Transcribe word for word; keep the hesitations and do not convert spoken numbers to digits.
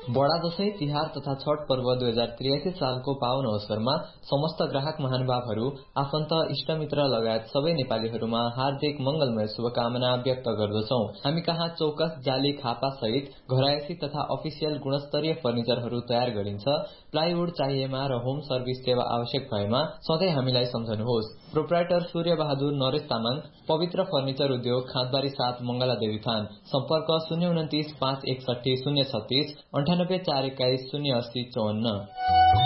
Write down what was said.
बडा दशैं तिहार तथा छठ पर्व दुई हजार त्रियासी सालको पावन अवसरमा समस्त ग्राहक महानुभावहरू, आफन्त, इष्टमित्र लगायत सबै नेपालीहरूमा हार्दिक मंगलमय शुभकामना व्यक्त गर्दछौ। हामी कहाँ चौकस, जाली, खापा सहित घरायसी तथा अफिसियल गुणस्तरीय फर्निचरहरू तयार गरिन्छ। प्लाइवुड चाहिएमा र होम सर्भिस सेवा आवश्यक भएमा सधैँ हामीलाई सम्झनुहोस्। प्रोप्राइटर सूर्य बहादुर नरेश तामाङ, पवित्र फर्निचर उद्योग, खाँदबारी सात, मंगला देवी थान। सम्पर्क शून्य उन्तिस पाँच एकसठी शून्य छत्तीस अन्ठानब्बे चार एक्काइस शून्य अस्सी चौवन्न।